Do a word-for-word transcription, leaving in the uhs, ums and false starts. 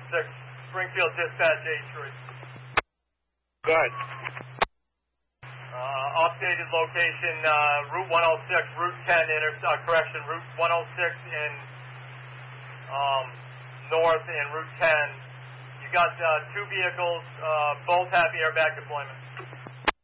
six, Springfield Dispatch eight three. Good. Uh, updated location, uh, Route one oh six, Route ten, inter uh, correction, Route one oh six in um, north and Route ten. You got uh, two vehicles, uh, both have airbag deployment.